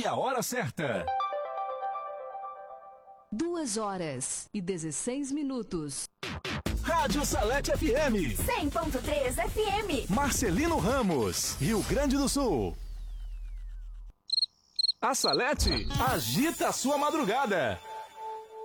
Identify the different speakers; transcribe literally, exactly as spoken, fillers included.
Speaker 1: E a hora certa.
Speaker 2: Duas horas e dezesseis minutos.
Speaker 1: Rádio Salete F M.
Speaker 3: cem ponto três F M.
Speaker 1: Marcelino Ramos, Rio Grande do Sul. A Salete agita a sua madrugada.